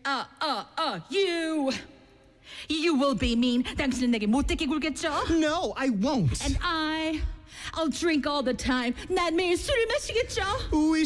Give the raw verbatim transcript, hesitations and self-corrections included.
uh, uh, uh, you. You will be mean. 당신은 내게 못되게 굴겠죠? No, I won't. And I, I'll drink all the time. 난 매일 술을 마시겠죠? We